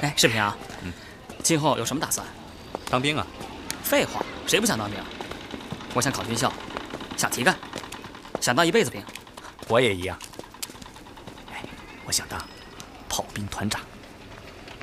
哎，世平啊，今后有什么打算？ 当兵啊？ 废话，谁不想当兵？我想考军校，想提干，想当一辈子兵。 我也一样。哎，我想当炮兵团长。